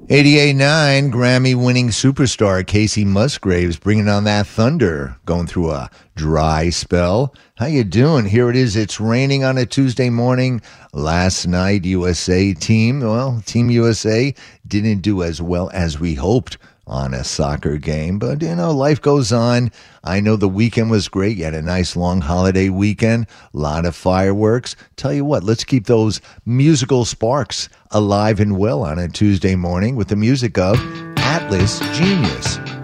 88.9 Grammy-winning superstar Casey Musgraves bringing on that thunder, going through a dry spell. How you doing? Here it is. It's raining on a Tuesday morning. Last night, Team USA didn't do as well as we hoped on a soccer game, but life goes on. I know the weekend was great. You had a nice long holiday weekend, a lot of fireworks. Tell you what, let's keep those musical sparks alive and well on a Tuesday morning with the music of Atlas Genius.